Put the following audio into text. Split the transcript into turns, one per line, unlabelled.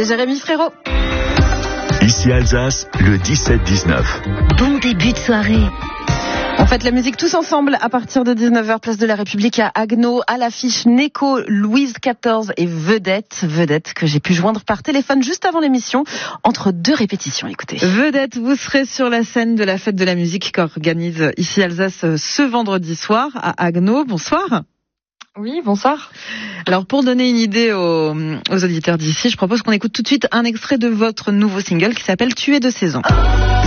C'est Jérémy Frérot.
Ici Alsace, le 17-19.
Bon début de soirée.
On fête la musique tous ensemble à partir de 19h, place de la République à Haguenau, à l'affiche Neko, Louise XIV et Vedette que j'ai pu joindre par téléphone juste avant l'émission, entre deux répétitions, écoutez.
Vedette, vous serez sur la scène de la fête de la musique qu'organise ici Alsace ce vendredi soir à Haguenau. Bonsoir.
Oui, bonsoir.
Alors pour donner une idée aux auditeurs d'ici, je propose qu'on écoute tout de suite un extrait de votre nouveau single qui s'appelle Tuer de saison.